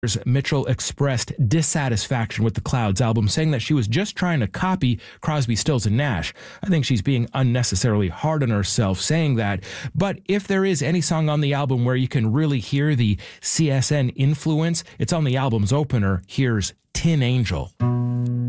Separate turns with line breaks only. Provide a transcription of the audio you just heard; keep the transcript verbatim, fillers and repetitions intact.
Mitchell expressed dissatisfaction with the Clouds album, saying that she was just trying to copy Crosby, Stills, and Nash. I think she's being unnecessarily hard on herself saying that, but if there is any song on the album where you can really hear the C S N influence, it's on the album's opener. Here's Tin Angel.